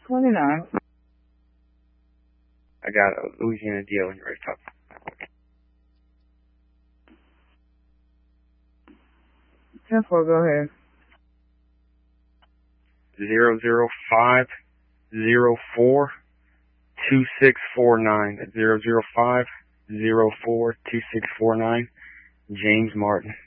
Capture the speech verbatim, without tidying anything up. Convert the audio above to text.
twenty-nine. I got a Louisiana deal when you're ready to talk. ten four, go ahead. Zero zero five zero four two six four nine. Zero zero five zero four two six four nine. James Martin.